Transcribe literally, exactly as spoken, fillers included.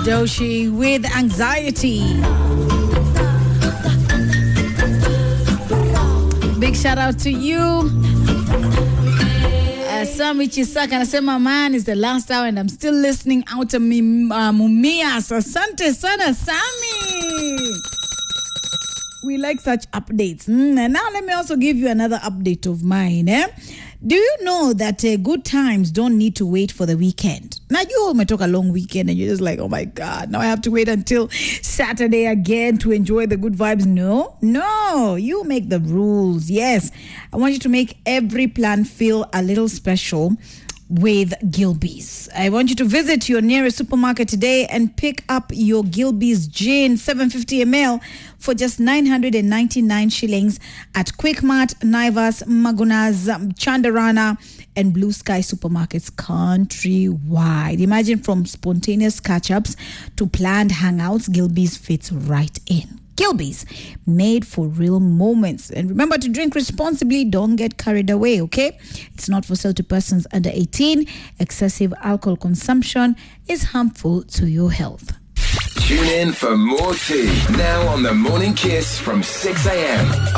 Doshi with Anxiety. Big shout out to you. Uh, Sami Chisaka anasema, man, it's the last hour and I'm still listening out to me, uh, Mumias. Asante sana, Sami. We like such updates. Mm, and now let me also give you another update of mine. Eh? Do you know that uh, good times don't need to wait for the weekend? Now, you may talk a long weekend and you're just like, oh my God, now I have to wait until Saturday again to enjoy the good vibes. No, no, you make the rules. Yes, I want you to make every plan feel a little special with Gilbey's. I want you to visit your nearest supermarket today and pick up your Gilbey's gin seven hundred fifty milliliters for just nine hundred ninety-nine shillings at Quickmart, Naivas, Magunas, Chandarana, and Blue Sky supermarkets countrywide. Imagine, from spontaneous catch-ups to planned hangouts, Gilbey's fits right in. Gilbey's, made for real moments. And remember to drink responsibly. Don't get carried away, okay? It's not for sale to persons under eighteen. Excessive alcohol consumption is harmful to your health. Tune in for more tea now on the Morning Kiss from six a.m.